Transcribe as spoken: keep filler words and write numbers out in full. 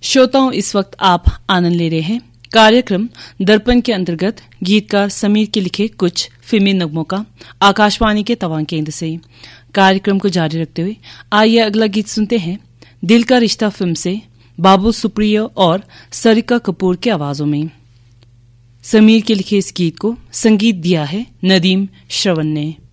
श्रोताओं, इस वक्त आप आनंद ले रहे हैं कार्यक्रम दर्पण के अंतर्गत गीतकार समीर के लिखे कुछ फिल्मी नगमों का आकाशवाणी के तवांग केंद्र से। कार्यक्रम को जारी रखते हुए आइए अगला गीत सुनते हैं दिल का रिश्ता फिल्म से बाबू सुप्रिय और सरिका कपूर की आवाजों में। समीर के लिखे इस गीत को संगीत दिया है नदीम श्रवण ने।